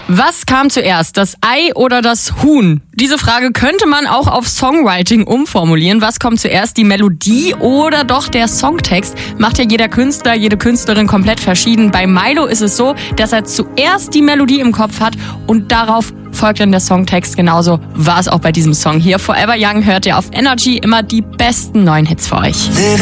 Was kam zuerst, das Ei oder das Huhn? Diese Frage könnte man auch auf Songwriting umformulieren. Was kommt zuerst, die Melodie oder doch der Songtext? Macht ja jeder Künstler, jede Künstlerin komplett verschieden. Bei Milo ist es so, dass er zuerst die Melodie im Kopf hat und darauf folgt dann der Songtext. Genauso war es auch bei diesem Song hier. Forever Young hört ihr auf Energy, immer die besten neuen Hits für euch.